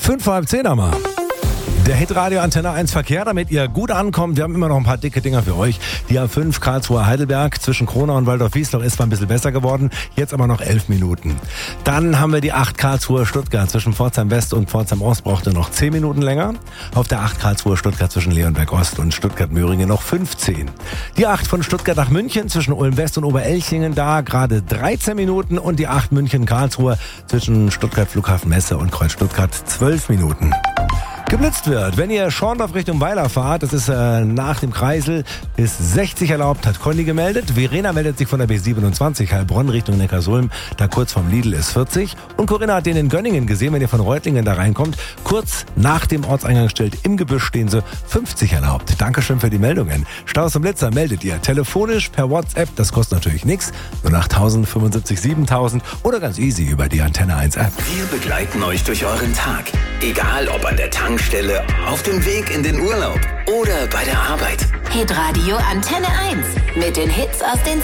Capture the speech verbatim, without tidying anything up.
Fünf vor halb zehn haben wir. Der Hitradio Antenne eins Verkehr, damit ihr gut ankommt. Wir haben immer noch ein paar dicke Dinger für euch. Die A fünf Karlsruhe Heidelberg zwischen Kronau und Waldorf-Wiesloch ist zwar ein bisschen besser geworden, jetzt aber noch elf Minuten. Dann haben wir die acht Karlsruhe Stuttgart zwischen Pforzheim West und Pforzheim Ost brauchte noch zehn Minuten länger. Auf der acht Karlsruhe Stuttgart zwischen Leonberg Ost und Stuttgart-Möhringen noch fünfzehn. Die acht von Stuttgart nach München zwischen Ulm West und Oberelchingen da gerade dreizehn Minuten und die acht München Karlsruhe zwischen Stuttgart Flughafen Messe und Kreuz Stuttgart zwölf Minuten. Geblitzt wird, wenn ihr Schorndorf Richtung Weiler fahrt, das ist äh, nach dem Kreisel, bis sechzig erlaubt, hat Conny gemeldet. Verena meldet sich von der B siebenundzwanzig Heilbronn Richtung Neckarsulm, da kurz vom Lidl ist vierzig. Und Corinna hat den in Gönningen gesehen, wenn ihr von Reutlingen da reinkommt. Kurz nach dem Ortseingangsschild im Gebüsch stehen sie, fünfzig erlaubt. Dankeschön für die Meldungen. Staus und Blitzer meldet ihr telefonisch per WhatsApp, das kostet natürlich nichts, null acht tausend fünfundsiebzig siebentausend oder ganz easy über die Antenne eins App. Wir begleiten euch durch euren Tag, egal ob an der Tankstelle, auf dem Weg in den Urlaub oder bei der Arbeit. Hitradio Antenne eins mit den Hits aus den